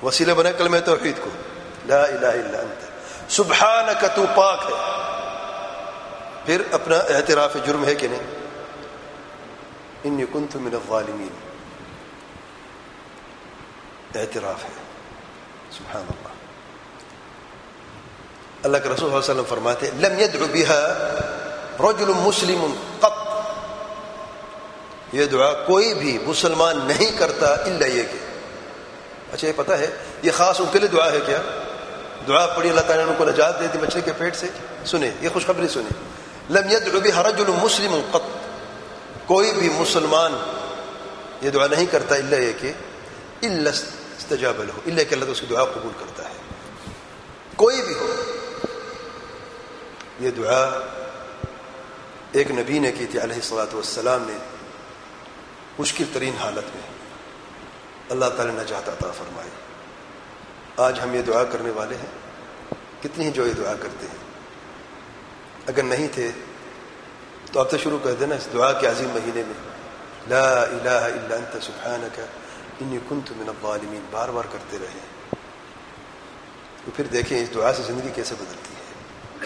وسیلہ بنا کلمہ توحید کو، لا الہ الا انت سبحانک، تو پاک ہے. پھر اپنا اعتراف جرم ہے کہ نہیں، انی کنت من الظالمین، اعتراف ہے. سبحان اللہ. اللہ کے رسول صلی اللہ علیہ وسلم فرماتے ہیں لم يدع بها رجل مسلم قط، یہ دعا کوئی بھی مسلمان نہیں کرتا الا یہ کہ. اچھا یہ پتہ ہے یہ خاص ان کے لیے دعا ہے کیا؟ دعا پڑھی اللہ تعالیٰ نے ان کو نجات دے دی بچے کے پیٹ سے. سنیں یہ خوشخبری سنیں، لم يدع بها رجل مسلم قط، کوئی بھی مسلمان یہ دعا نہیں کرتا الا یہ کہ الا استجاب له، الا کہ اللہ تو اس کی دعا قبول کرتا ہے. کوئی بھی ہو. یہ دعا ایک نبی نے کی تھی علیہ الصلوۃ والسلام نے، مشکل ترین حالت میں اللہ تعالی نے نجات عطا فرمائی. آج ہم یہ دعا کرنے والے ہیں، کتنی ہی جو یہ دعا کرتے ہیں. اگر نہیں تھے تو اب تو شروع کر دینا اس دعا کے عظیم مہینے میں لا الہ الا انت سبحانک انی کنت من الظالمین بار بار کرتے رہیں، تو پھر دیکھیں اس دعا سے زندگی کیسے بدلتی ہے.